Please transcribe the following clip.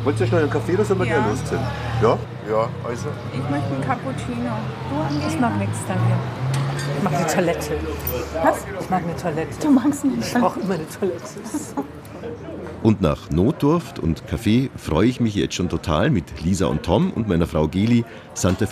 Wollt ihr schnell einen Kaffee oder sollen wir gleich losziehen? Ja? Ja, also. Ich möchte einen Cappuccino. Du, Angela? Ich mag nichts dann hier. Ich mag die Toilette. Was? Ich mag eine Toilette. Du magst nicht. Ich brauche immer eine Toilette. Und nach Notdurft und Kaffee freue ich mich jetzt schon total mit Lisa und Tom und meiner Frau Geli Santa